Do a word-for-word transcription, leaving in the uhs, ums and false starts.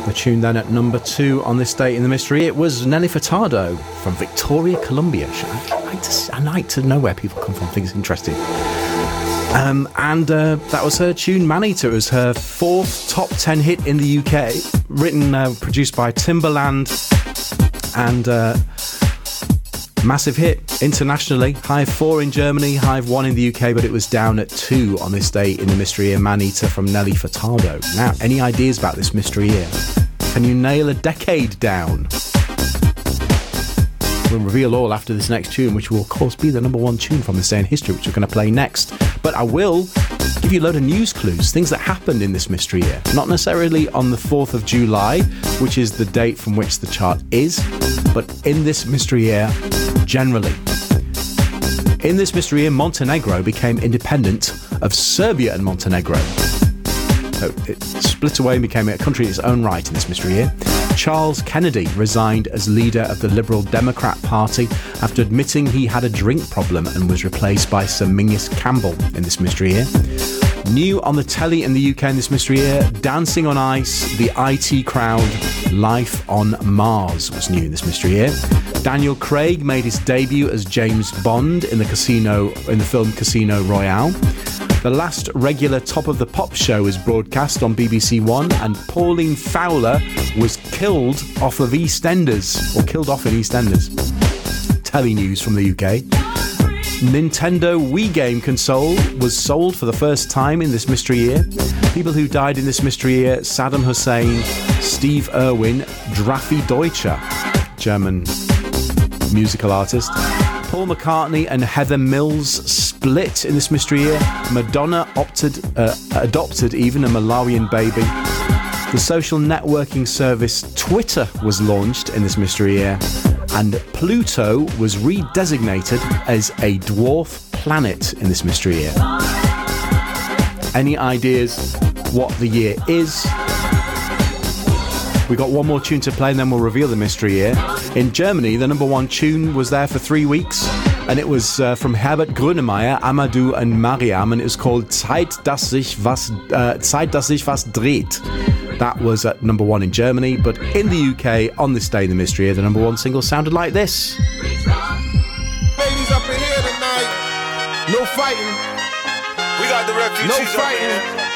The tune then at number two on this date in the mystery, it was Nelly Furtado from Victoria, Colombia. I like to, I like to know where people come from, I think it's interesting. Um, and uh, that was her tune, Maneater. It was her fourth top ten hit in the U K, written, uh, produced by Timbaland, and uh, massive hit internationally. High of four in Germany, high of one in the U K, but it was down at two on this day in the mystery year, Maneater from Nelly Furtado. Now, any ideas about this mystery year? Can you nail a decade down? We'll reveal all after this next tune, which will of course be the number one tune from this day in history, which we're going to play next. But I will give you a load of news clues, things that happened in this mystery year. Not necessarily on the fourth of July, which is the date from which the chart is, but in this mystery year generally. In this mystery year, Montenegro became independent of Serbia and Montenegro. So it split away and became a country in its own right in this mystery year. Charles Kennedy resigned as leader of the Liberal Democrat Party after admitting he had a drink problem and was replaced by Sir Mingus Campbell in this mystery year. New on the telly in the U K in this mystery year, Dancing on Ice, the I T crowd, Life on Mars was new in this mystery year. Daniel Craig made his debut as James Bond in the casino in the film Casino Royale. The last regular Top of the Pops show was broadcast on B B C One, and Pauline Fowler was killed off of EastEnders, or killed off in EastEnders. Telly news from the U K. Nintendo Wii game console was sold for the first time in this mystery year. People who died in this mystery year: Saddam Hussein, Steve Irwin, Draffy Deutscher, German musical artist. Paul McCartney and Heather Mills split in this mystery year. Madonna opted, uh, adopted even a Malawian baby. The social networking service Twitter was launched in this mystery year. And Pluto was redesignated as a dwarf planet in this mystery year. Any ideas what the year is? We got one more tune to play and then we'll reveal the mystery year. In Germany, the number one tune was there for three weeks, and it was uh, from Herbert Grönemeyer, Amadou and Mariam, and it was called Zeit, dass sich was, uh, Zeit, dass sich was dreht. That was at number one in Germany, but in the U K, on this day in the mystery year, the number one single sounded like this. Ladies up in here tonight, no fighting. We got the refugees No fighting. up in here.